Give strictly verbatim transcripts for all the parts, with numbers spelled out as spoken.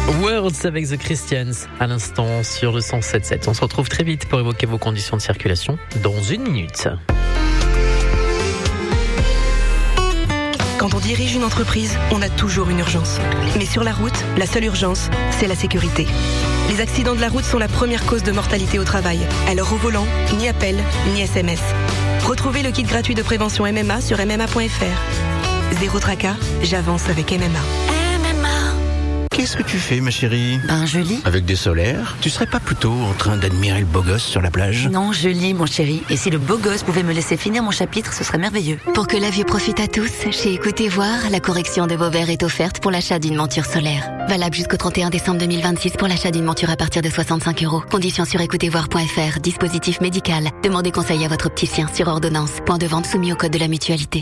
Words avec The Christians à l'instant sur le cent sept sept. On se retrouve très vite pour évoquer vos conditions de circulation dans une minute. Quand on dirige une entreprise, on a toujours une urgence. Mais sur la route, la seule urgence, c'est la sécurité. Les accidents de la route sont la première cause de mortalité au travail. Alors au volant, ni appel, ni S M S. Retrouvez le kit gratuit de prévention M M A sur m m a point f r. Zéro tracas, j'avance avec M M A. Qu'est-ce que tu fais, ma chérie? Ben, je lis. Avec des solaires? Tu serais pas plutôt en train d'admirer le beau gosse sur la plage? Non, je lis, mon chéri. Et si le beau gosse pouvait me laisser finir mon chapitre, ce serait merveilleux. Pour que la vue profite à tous, chez Écoutez Voir, la correction de vos verres est offerte pour l'achat d'une monture solaire. Valable jusqu'au trente et un décembre deux mille vingt-six pour l'achat d'une monture à partir de soixante-cinq euros. Conditions sur écoutez voir point f r. Dispositif médical. Demandez conseil à votre opticien sur ordonnance. Point de vente soumis au code de la mutualité.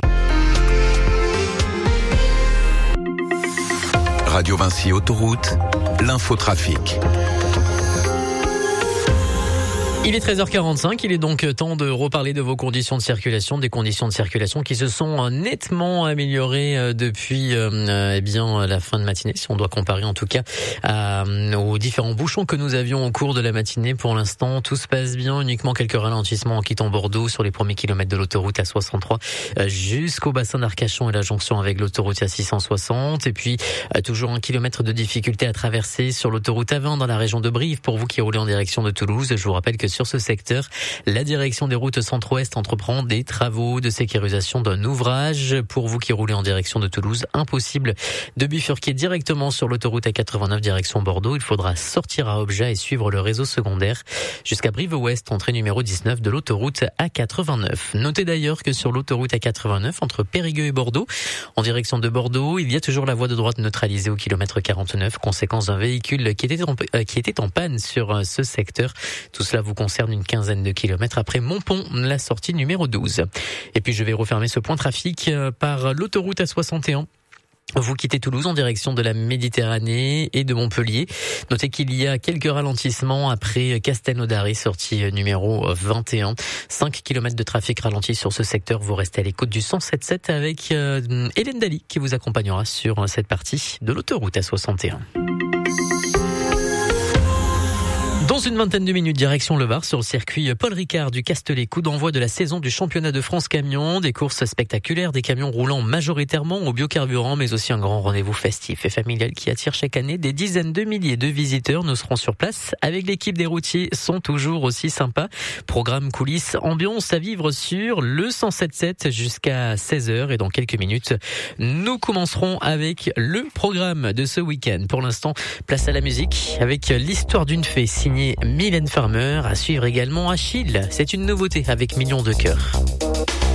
Radio Vinci Autoroute, l'infotrafic. Il est treize heures quarante-cinq, il est donc temps de reparler de vos conditions de circulation, des conditions de circulation qui se sont nettement améliorées depuis euh, eh bien la fin de matinée, si on doit comparer en tout cas à, aux différents bouchons que nous avions au cours de la matinée. Pour l'instant, tout se passe bien, uniquement quelques ralentissements en quittant Bordeaux sur les premiers kilomètres de l'autoroute A soixante-trois euh, jusqu'au bassin d'Arcachon et la jonction avec l'autoroute A six cent soixante. Et puis euh, toujours un kilomètre de difficulté à traverser sur l'autoroute A vingt dans la région de Brive pour vous qui roulez en direction de Toulouse. Je vous rappelle que sur ce secteur, la direction des routes centre-ouest entreprend des travaux de sécurisation d'un ouvrage. Pour vous qui roulez en direction de Toulouse, impossible de bifurquer directement sur l'autoroute A quatre-vingt-neuf direction Bordeaux. Il faudra sortir à Objat et suivre le réseau secondaire jusqu'à Brive-Ouest, entrée numéro dix-neuf de l'autoroute A quatre-vingt-neuf. Notez d'ailleurs que sur l'autoroute A quatre-vingt-neuf, entre Périgueux et Bordeaux, en direction de Bordeaux, il y a toujours la voie de droite neutralisée au kilomètre quarante-neuf, conséquence d'un véhicule qui était en, qui était en panne sur ce secteur. Tout cela vous concerne une quinzaine de kilomètres après Montpont, la sortie numéro douze. Et puis je vais refermer ce point trafic par l'autoroute A soixante et un. Vous quittez Toulouse en direction de la Méditerranée et de Montpellier. Notez qu'il y a quelques ralentissements après Castelnaudary, sortie numéro vingt et un. cinq kilomètres de trafic ralenti sur ce secteur. Vous restez à l'écoute du cent sept sept avec euh, Hélène Daly qui vous accompagnera sur cette partie de l'autoroute A soixante et un. Dans une vingtaine de minutes, direction le Var sur le circuit Paul Ricard du Castellet. Coup d'envoi de la saison du championnat de France camion. Des courses spectaculaires, des camions roulant majoritairement au biocarburant, mais aussi un grand rendez-vous festif et familial qui attire chaque année des dizaines de milliers de visiteurs. Nous serons sur place avec l'équipe des routiers, sont toujours aussi sympas. Programme, coulisses, ambiance à vivre sur le cent sept sept jusqu'à seize heures. Et dans quelques minutes, nous commencerons avec le programme de ce week-end. Pour l'instant, place à la musique avec l'histoire d'une fée signée Mylène Farmer, à suivre également Achille. C'est une nouveauté avec Millions de cœurs.